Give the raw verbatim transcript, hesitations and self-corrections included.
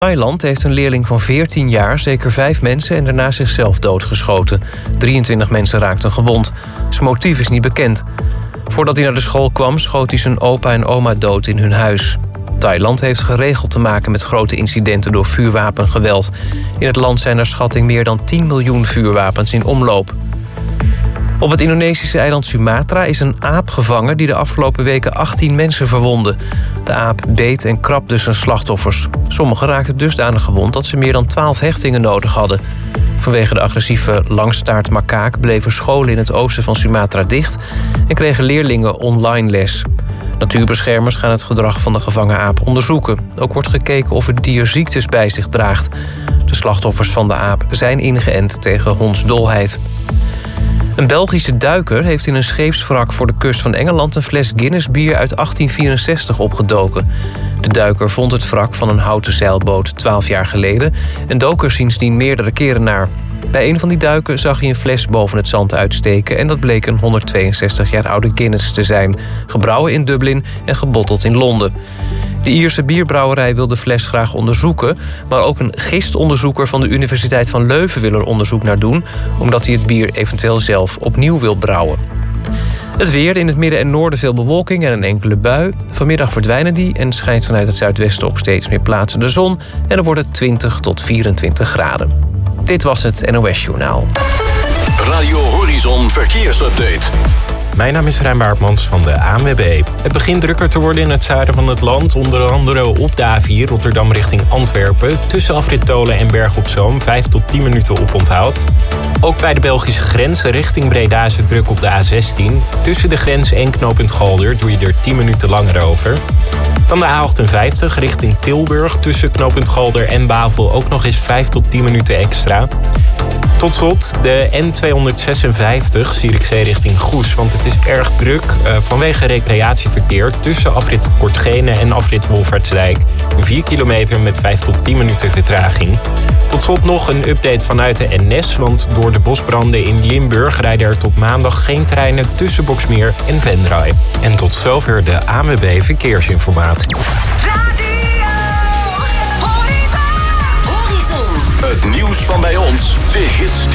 Thailand heeft een leerling van veertien jaar zeker vijf mensen en daarna zichzelf doodgeschoten. drieëntwintig mensen raakten gewond. Zijn motief is niet bekend. Voordat hij naar de school kwam, schoot hij zijn opa en oma dood in hun huis. Thailand heeft geregeld te maken met grote incidenten door vuurwapengeweld. In het land zijn naar schatting meer dan tien miljoen vuurwapens in omloop. Op het Indonesische eiland Sumatra is een aap gevangen die de afgelopen weken achttien mensen verwondde. De aap beet en krabde zijn slachtoffers. Sommigen raakten dusdanig gewond dat ze meer dan twaalf hechtingen nodig hadden. Vanwege de agressieve langstaartmakaak bleven scholen in het oosten van Sumatra dicht en kregen leerlingen online les. Natuurbeschermers gaan het gedrag van de gevangen aap onderzoeken. Ook wordt gekeken of het dier ziektes bij zich draagt. De slachtoffers van de aap zijn ingeënt tegen hondsdolheid. Een Belgische duiker heeft in een scheepswrak voor de kust van Engeland een fles Guinness bier uit achttien vierenzestig opgedoken. De duiker vond het wrak van een houten zeilboot twaalf jaar geleden en dook er sindsdien meerdere keren naar. Bij een van die duiken zag hij een fles boven het zand uitsteken en dat bleek een honderdtweeënzestig jaar oude Guinness te zijn, gebrouwen in Dublin en gebotteld in Londen. De Ierse bierbrouwerij wil de fles graag onderzoeken, maar ook een gistonderzoeker van de Universiteit van Leuven wil er onderzoek naar doen, omdat hij het bier eventueel zelf opnieuw wil brouwen. Het weer, in het midden en noorden veel bewolking en een enkele bui. Vanmiddag verdwijnen die en schijnt vanuit het zuidwesten op steeds meer plaatsen de zon en dan wordt het twintig tot vierentwintig graden. Dit was het N O S-journaal. Radio Horizon Verkeersupdate. Mijn naam is Rijn Baartmans van de A N W B. Het begint drukker te worden in het zuiden van het land. Onder andere op de A vier Rotterdam richting Antwerpen. Tussen afrit Tolen en Berg op Zoom vijf tot tien minuten oponthoud. Ook bij de Belgische grens richting Breda is het druk op de A zestien. Tussen de grens en knooppunt Galder doe je er tien minuten langer over. Dan de A achtenvijftig richting Tilburg. Tussen knooppunt Galder en Bavel ook nog eens vijf tot tien minuten extra. Tot slot de N tweehonderdzesenvijftig Zierikzee richting Goes. Want het is erg druk uh, vanwege recreatieverkeer tussen afrit Kortgene en afrit Wolvaartsdijk. vier kilometer met vijf tot tien minuten vertraging. Tot slot nog een update vanuit de N S. Want door de bosbranden in Limburg rijden er tot maandag geen treinen tussen Boxmeer en Venray. En tot zover de A N W B Verkeersinformatie. Het nieuws van bij ons, de hits